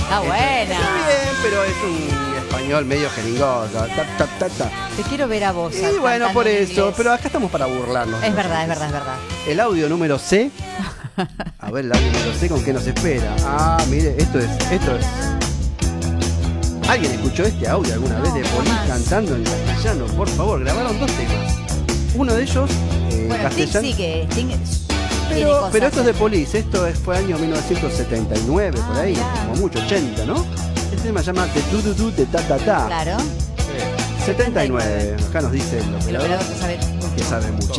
Está buena. Está bien, pero es un español medio jeringoso. Te quiero ver a vos. Y bueno, cantando por en eso. inglés. Pero acá estamos para burlarnos. Es verdad, es verdad, es verdad. El audio número C. A ver, el audio número C, ¿con qué nos espera? Ah, mire, esto es. ¿Alguien escuchó este audio alguna vez de Police jamás. cantando en castellano? Por favor, grabaron 2 temas. Uno de ellos, Bueno, Sting castellano. sí que Sting tiene Pero cosas. esto es de Police, fue año 1979, por ahí, mirá. como mucho, 80, ¿no? Este tema se llama De Tu Tu Tu, De Ta Ta Ta. Claro. 79, acá nos dice el El operador operador que sabe mucho. que sabe mucho.